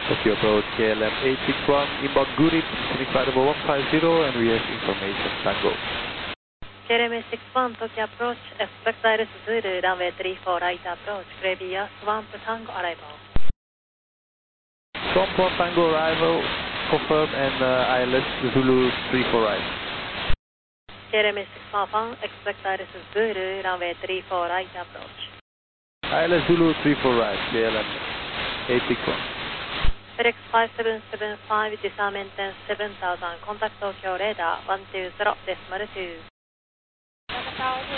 Tokyo approach KLM 861, inbound Gurit, flight level 150, and we have information Tango. KLM 861, Tokyo approach, expect ILS Zulu, runway 34 right approach, Gravia, Swamp Tango arrival. Swamp Tango arrival, confirm, and ILS Zulu 34 right. KLM 861, expect ILS Zulu, runway 34 right approach. ILS Zulu 34 right, KLM 861. FedEx 5775, disarm maintenance 7000, contact Tokyo radar 120.2.